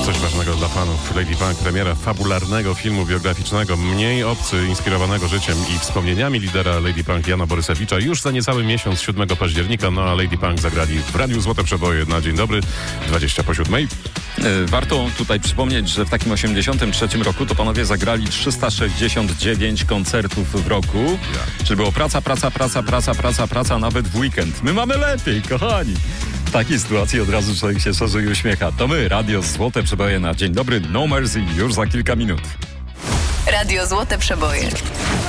Coś ważnego dla fanów. Lady Punk, premiera fabularnego filmu biograficznego, mniej obcy, inspirowanego życiem i wspomnieniami lidera Lady Punk Jana Borysewicza już za niecały miesiąc, 7 października. No a Lady Punk zagrali w Radiu Złote Przeboje na dzień dobry, 20 po 7. Warto tutaj przypomnieć, że w takim 83 roku to panowie zagrali 369 koncertów w roku. Czyli było praca, nawet w weekend. My mamy lepiej, kochani. W takiej sytuacji od razu człowiek się szerzy i uśmiecha. To my, Radio Złote Przeboje na dzień dobry. No Mercy już za kilka minut. Radio Złote Przeboje.